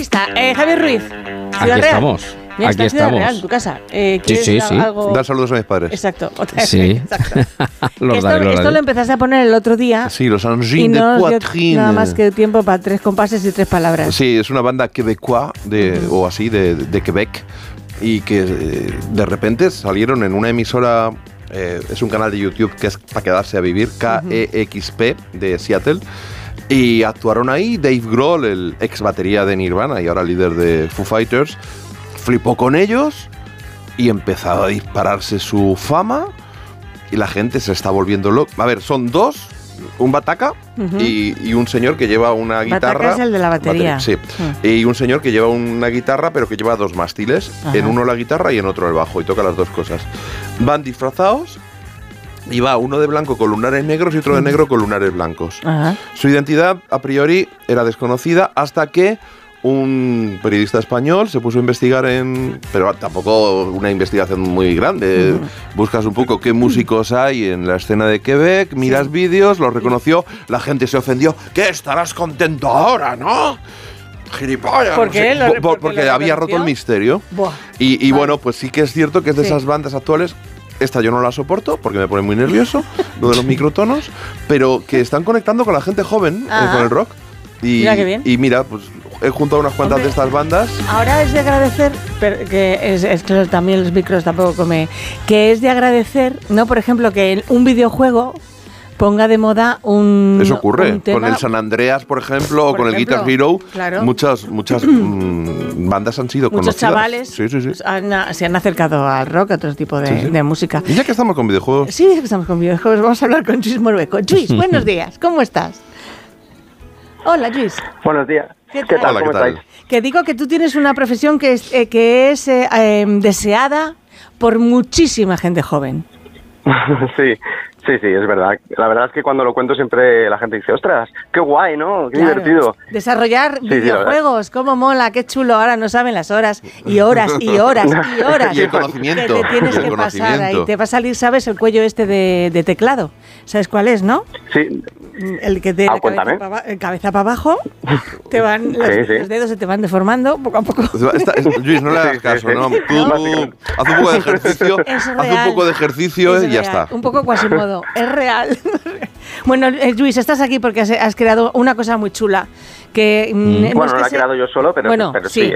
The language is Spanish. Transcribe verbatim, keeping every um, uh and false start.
está. Eh, Javier Ruiz, Ciudad Aquí Real. estamos. Mira, Aquí está Ciudad estamos. Real, en tu casa. Eh, Sí, sí, ¿quieres sí. algo? Dar saludos a mis padres. Exacto. Otra vez. Sí. Exacto. Los esto daré, los esto daré. lo empezaste a poner el otro día. Sí, los Y Angines no de nos dio Poitrine. nada más que tiempo para tres compases y tres palabras. Sí, es una banda quebecois de, uh-huh. o así, de, de Quebec, y que eh, de repente salieron en una emisora, eh, es un canal de YouTube que es para quedarse a vivir, K E X P, de Seattle, y actuaron ahí. Dave Grohl, el ex batería de Nirvana y ahora líder de Foo Fighters, flipó con ellos y empezó a dispararse su fama, y la gente se está volviendo loca. A ver, son dos, un bataca uh-huh. y, y un señor que lleva una guitarra. Bataca es el de la batería. batería sí. Uh-huh. Y un señor que lleva una guitarra, pero que lleva dos mástiles. Uh-huh. En uno la guitarra y en otro el bajo, y toca las dos cosas. Van disfrazados y va uno de blanco con lunares negros y otro de negro con lunares blancos. Uh-huh. Su identidad, a priori, era desconocida hasta que un periodista español se puso a investigar en... Pero tampoco una investigación muy grande. Uh-huh. Buscas un poco qué músicos hay en la escena de Quebec, miras sí. vídeos, los reconoció, la gente se ofendió. ¿Qué? Estarás contento ahora, ¿no? Gilipollas. ¿Por qué? No sé. ¿Lo, Por, porque lo había roto el misterio. Buah. Y, y vale. bueno, pues sí que es cierto que es de sí. esas bandas actuales. Esta yo no la soporto porque me pone muy nervioso, lo de los microtonos, pero que están conectando con la gente joven, eh, con el rock. Y mira qué bien. Y mira, pues he juntado unas cuantas Hombre, de estas bandas. Ahora es de agradecer, pero que es, es claro, también los micros tampoco come, que es de agradecer, ¿no? Por ejemplo, que un videojuego ponga de moda un Eso ocurre, un tema, con el San Andreas, por ejemplo, o con ejemplo, el Guitar Hero, claro. muchas, muchas mmm, bandas han sido Muchos conocidas. chavales sí, sí, sí. Han, se han acercado al rock, a otro tipo de, sí, sí. de música. Y ya que estamos con videojuegos. Sí, ya que estamos con videojuegos, vamos a hablar con Lluís Morueco. Lluís, buenos días, ¿cómo estás? Hola, Lluís. Buenos días. ¿Qué tal? ¿Qué tal? Hola, ¿Cómo ¿qué tal? estáis? Que digo que tú tienes una profesión que es, eh, que es eh, eh, deseada por muchísima gente joven. sí, sí, sí, es verdad. La verdad es que cuando lo cuento siempre la gente dice, ostras, qué guay, ¿no? Qué claro. divertido. Desarrollar sí, videojuegos, sí, cómo mola, qué chulo. Ahora no saben las horas y horas y horas y horas. Y el conocimiento. Que te tienes el que pasar ahí. Te va a salir, ¿sabes? El cuello este de, de teclado. ¿Sabes cuál es, no? Sí. El que te ah, la cabeza para, cabeza para abajo, te van los, sí, sí. los dedos se te van deformando poco a poco. Esta, Lluís, no le hagas caso, ¿no? Tú, tú haz un poco de ejercicio, haz un poco de ejercicio es y ya real. está. Un poco Quasimodo, es real. Bueno, eh, Lluís, estás aquí porque has, has creado una cosa muy chula. Que, mm. no bueno, es no que la he se... creado yo solo, pero, bueno, pero sí, sí,